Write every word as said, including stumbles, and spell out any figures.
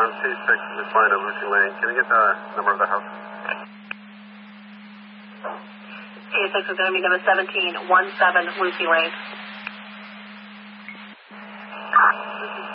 on C six, responding to Lucy Lane. Can we get the number of the house? C six is going to be number seventeen one seven Lucy Lane.